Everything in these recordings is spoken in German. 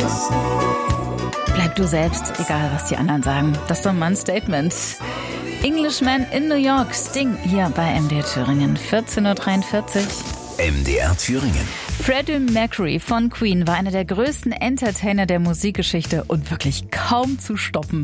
Bleib du selbst, egal was die anderen sagen. Das ist doch mal ein Statement. Englishman in New York, Sting hier bei MDR Thüringen, 14.43 Uhr. MDR Thüringen. Freddie Mercury von Queen war einer der größten Entertainer der Musikgeschichte und wirklich kaum zu stoppen.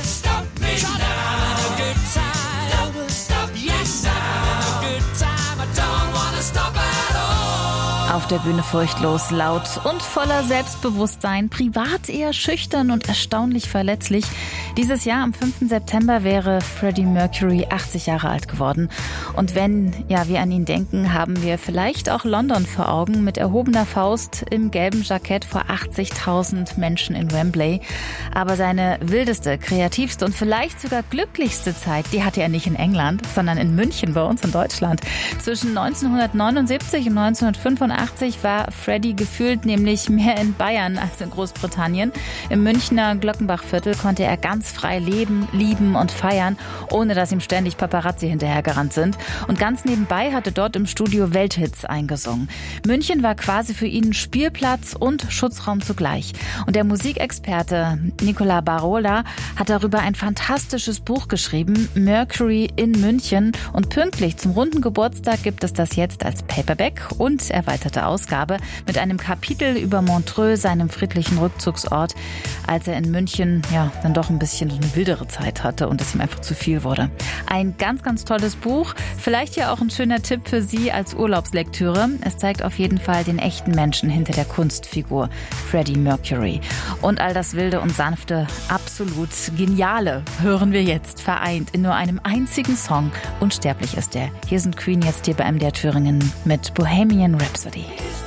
Auf der Bühne furchtlos, laut und voller Selbstbewusstsein, privat eher schüchtern und erstaunlich verletzlich. Dieses Jahr am 5. September wäre Freddie Mercury 80 Jahre alt geworden. Und wenn wir an ihn denken, haben wir vielleicht auch London vor Augen mit erhobener Faust im gelben Jackett vor 80.000 Menschen in Wembley. Aber seine wildeste, kreativste und vielleicht sogar glücklichste Zeit, die hatte er nicht in England, sondern in München bei uns in Deutschland. Zwischen 1979 und 1985 war Freddie gefühlt nämlich mehr in Bayern als in Großbritannien. Im Münchner Glockenbachviertel konnte er ganz frei leben, lieben und feiern, ohne dass ihm ständig Paparazzi hinterhergerannt sind. Und ganz nebenbei hatte dort im Studio Welthits eingesungen. München war quasi für ihn Spielplatz und Schutzraum zugleich. Und der Musikexperte Nicola Barola hat darüber ein fantastisches Buch geschrieben, Mercury in München. Und pünktlich zum runden Geburtstag gibt es das jetzt als Paperback und erweiterte Ausgabe mit einem Kapitel über Montreux, seinem friedlichen Rückzugsort, als er in München dann doch ein bisschen so eine wildere Zeit hatte und es ihm einfach zu viel wurde. Ein ganz, ganz tolles Buch. Vielleicht ja auch ein schöner Tipp für Sie als Urlaubslektüre. Es zeigt auf jeden Fall den echten Menschen hinter der Kunstfigur Freddie Mercury. Und all das Wilde und Sanfte, absolut Geniale hören wir jetzt vereint in nur einem einzigen Song. Unsterblich ist er. Hier sind Queen jetzt hier bei MDR Thüringen mit Bohemian Rhapsody.